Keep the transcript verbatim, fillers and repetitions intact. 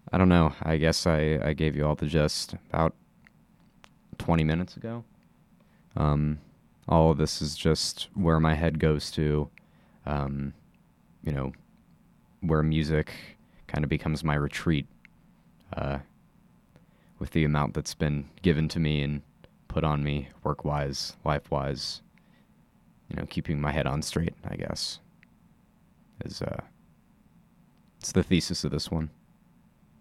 I don't know. I guess I, I gave you all the gist about twenty minutes ago. Um, all of this is just where my head goes to, um, you know, where music kind of becomes my retreat, uh, with the amount that's been given to me and put on me work wise, life wise, you know, keeping my head on straight, I guess, is, uh, it's the thesis of this one.